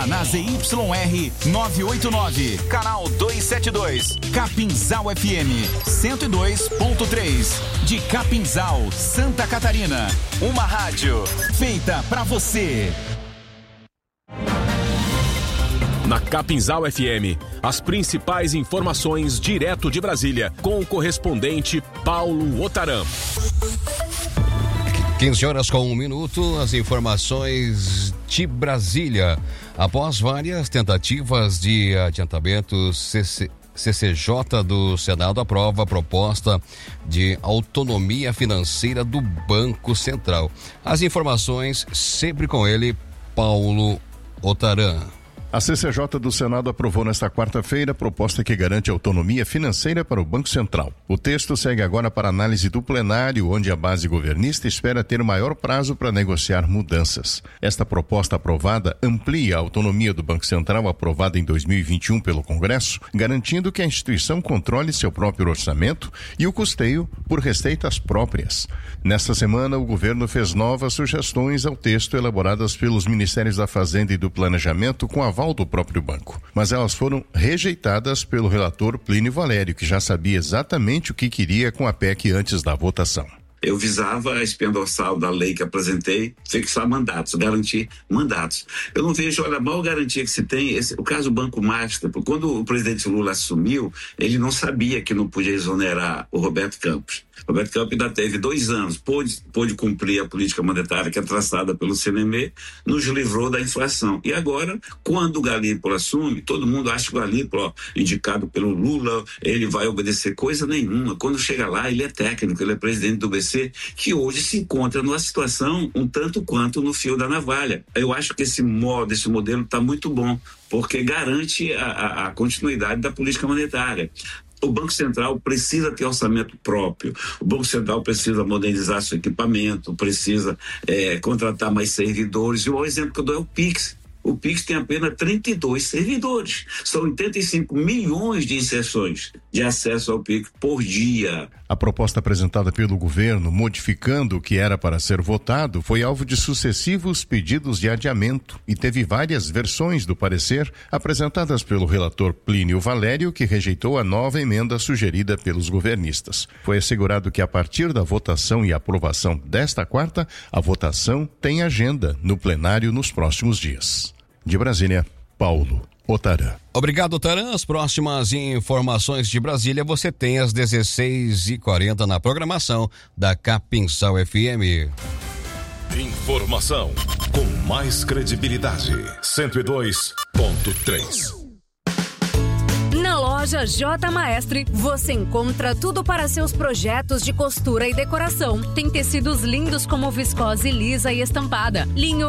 Está na ZYR 989, canal 272, Capinzal FM 102.3, de Capinzal, Santa Catarina. Uma rádio feita pra você. Na Capinzal FM, as principais informações direto de Brasília, com o correspondente Paulo Otaram. 15h01, as informações de Brasília. Após várias tentativas de adiantamento, CCJ do Senado aprova a proposta de autonomia financeira do Banco Central. As informações sempre com ele, Paulo Otaram. A CCJ do Senado aprovou nesta quarta-feira a proposta que garante autonomia financeira para o Banco Central. O texto segue agora para análise do plenário, onde a base governista espera ter maior prazo para negociar mudanças. Esta proposta aprovada amplia a autonomia do Banco Central, aprovada em 2021 pelo Congresso, garantindo que a instituição controle seu próprio orçamento e o custeio por receitas próprias. Nesta semana, o governo fez novas sugestões ao texto elaboradas pelos Ministérios da Fazenda e do Planejamento com aval do próprio banco, mas elas foram rejeitadas pelo relator Plínio Valério, que já sabia exatamente o que queria com a PEC antes da votação. Eu visava a espinha dorsal da lei que apresentei, fixar mandatos, garantir mandatos. Eu não vejo, olha, a maior garantia que se tem, o caso do Banco Master, porque quando o presidente Lula assumiu, ele não sabia que não podia exonerar o Roberto Campos. Roberto Campos ainda teve 2 anos, pôde cumprir a política monetária que é traçada pelo CNME, nos livrou da inflação. E agora, quando o Galípolo assume, todo mundo acha que o Galípolo, indicado pelo Lula, ele vai obedecer coisa nenhuma. Quando chega lá, ele é técnico, ele é presidente do BC, que hoje se encontra numa situação um tanto quanto no fio da navalha. Eu acho que esse modelo está muito bom, porque garante a continuidade da política monetária. O Banco Central precisa ter orçamento próprio, o Banco Central precisa modernizar seu equipamento, precisa contratar mais servidores, e o exemplo que eu dou é o Pix. O Pix tem apenas 32 servidores. São 85 milhões de inserções de acesso ao Pix por dia. A proposta apresentada pelo governo, modificando o que era para ser votado, foi alvo de sucessivos pedidos de adiamento e teve várias versões do parecer apresentadas pelo relator Plínio Valério, que rejeitou a nova emenda sugerida pelos governistas. Foi assegurado que a partir da votação e aprovação desta quarta, a votação tem agenda no plenário nos próximos dias. De Brasília, Paulo Otaram. Obrigado, Otaram. As próximas informações de Brasília você tem às 16h40 na programação da Capinzal FM. Informação com mais credibilidade. 102.3. Na loja J Maestre, você encontra tudo para seus projetos de costura e decoração. Tem tecidos lindos como viscose lisa e estampada, linho